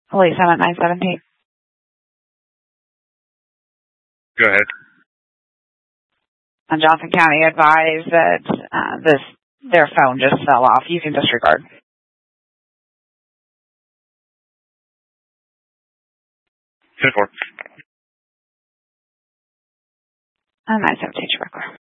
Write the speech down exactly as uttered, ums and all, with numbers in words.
Police, I'm at nine seventeen. Go ahead. And Johnson County advised that uh, this their phone just fell off. You can disregard. ten four. Uh, nine seventeen, Shrek.